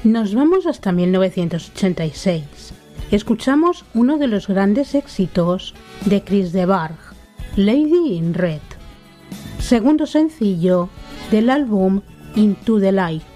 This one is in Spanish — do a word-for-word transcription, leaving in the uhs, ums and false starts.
Nos vamos hasta mil novecientos ochenta y seis. Escuchamos uno de los grandes éxitos de Chris de Burgh, Lady in Red, segundo sencillo del álbum Into the Light.